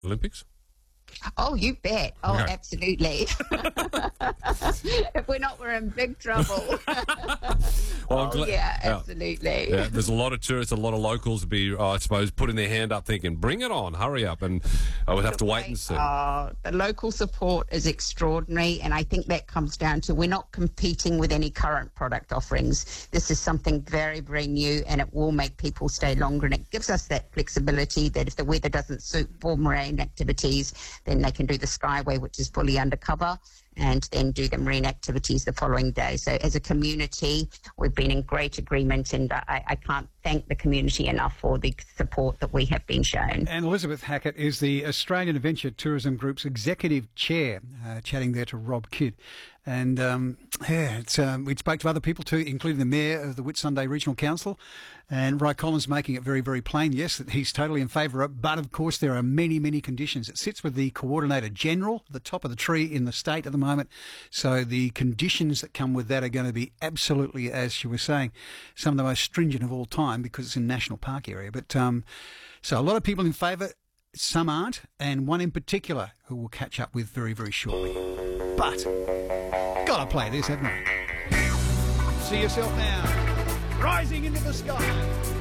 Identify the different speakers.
Speaker 1: Olympics?
Speaker 2: Oh, you bet. Oh,
Speaker 1: Okay.
Speaker 2: absolutely. If we're not, we're in big trouble.
Speaker 1: Well,
Speaker 2: Yeah, absolutely.
Speaker 1: Yeah, there's a lot of tourists, a lot of locals to be, I suppose, putting their hand up thinking, bring it on, hurry up. And I would have to wait and see.
Speaker 2: The local support is extraordinary, and I think that comes down to we're not competing with any current product offerings. This is something very, very new, and it will make people stay longer, and it gives us that flexibility that if the weather doesn't suit for marine activities, then they can do the Skyway, which is fully undercover, and then do the marine activities the following day. So as a community, we've been in great agreement, and I can't thank the community enough for the support that we have been shown.
Speaker 3: And Elizabeth Hackett is the Australian Adventure Tourism Group's Executive Chair, chatting there to Rob Kidd. And we spoke to other people too, including the Mayor of the Whitsunday Regional Council, and Ry Collins making it very, very plain, yes, that he's totally in favour of it, but of course there are many, many conditions. It sits with the Coordinator General, the top of the tree in the state at the moment, so the conditions that come with that are going to be absolutely, as she was saying, some of the most stringent of all time because it's in National Park area. But so a lot of people in favour, some aren't, and one in particular who we'll catch up with very, very shortly. But gotta play this, haven't we? See yourself now, rising into the sky.